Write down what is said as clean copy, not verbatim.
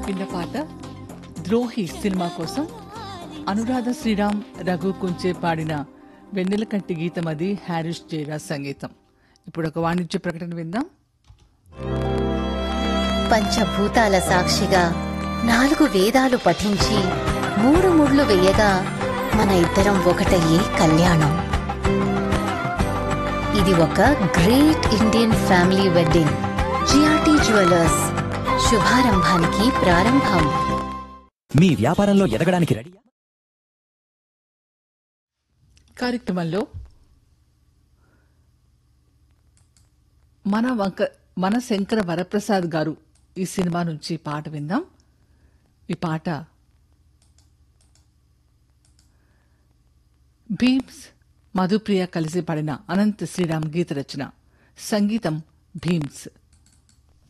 విన్న పాట ద్రోహి సినిమా కోసం అనురాధ శ్రీరామ్, రఘు కుంచే పాడిన వెన్నెల కంటి గీతం. అది హారిస్ జయరాజ్ సంగీతం. ఇప్పుడు ఒక వాణిజ్య ప్రకటన విందాం. పంచభూతాల సాక్షిగా 4 వేదాలు పఠించి 3 ముళ్ళు వేయగా మన ఇద్దరం ఒకటయ్యే కళ్యాణం. ఇది ఒక great Indian family wedding. GRT jewellers, శుభారంభానికి ప్రారంభం. మీ వ్యాపారంలో ఎదగడానికి రెడీ కార్యక్రమంలో మన శంకర వరప్రసాద్ గారు ఈ సినిమా నుంచి పాట విందాం. ఈ పాట భీమ్స్, మధుప్రియ కలిసి పాడిన అనంత శ్రీరామ్ గీత రచన, సంగీతం భీమ్స్.